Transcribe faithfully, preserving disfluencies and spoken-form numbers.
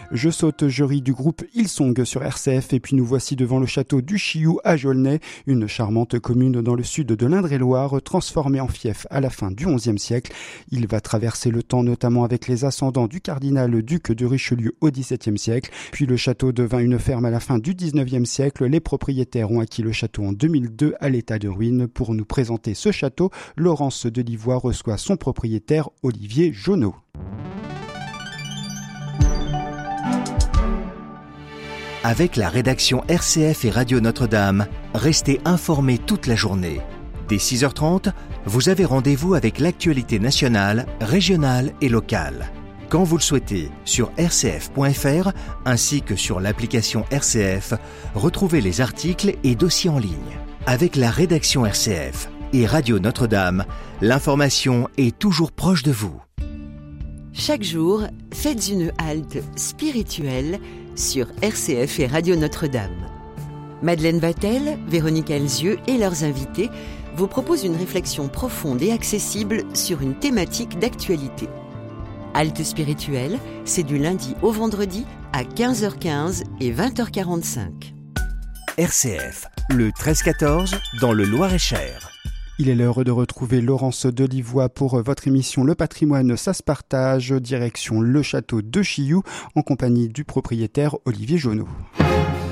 Je saute, je ris du groupe Hillsong sur R C F et puis nous voici devant le château du Chioux à Jaulnay, une charmante commune dans le sud de l'Indre-et-Loire, transformée en fief à la fin du onzième siècle. Il va traverser le temps notamment avec les ascendants du cardinal duc de Richelieu au dix-septième siècle. Puis le château devint une ferme à la fin du dix-neuvième siècle. Les propriétaires ont acquis le château en deux mille deux à l'état de ruine. Pour nous présenter ce château, Laurence Delivoye reçoit son propriétaire Olivier Jonot. Avec la rédaction R C F et Radio Notre-Dame, restez informés toute la journée. Dès six heures trente, vous avez rendez-vous avec l'actualité nationale, régionale et locale. Quand vous le souhaitez, sur r c f point f r ainsi que sur l'application R C F, retrouvez les articles et dossiers en ligne. Avec la rédaction R C F et Radio Notre-Dame, l'information est toujours proche de vous. Chaque jour, faites une halte spirituelle sur R C F et Radio Notre-Dame. Madeleine Vatel, Véronique Elzieux et leurs invités vous proposent une réflexion profonde et accessible sur une thématique d'actualité. Halte spirituelle, c'est du lundi au vendredi à quinze heures quinze et vingt heures quarante-cinq. R C F, le treize quatorze, dans le Loir-et-Cher. Il est l'heure de retrouver Laurence Delivoye pour votre émission Le patrimoine, ça se partage, direction le château de Chioux, en compagnie du propriétaire Olivier Jonot.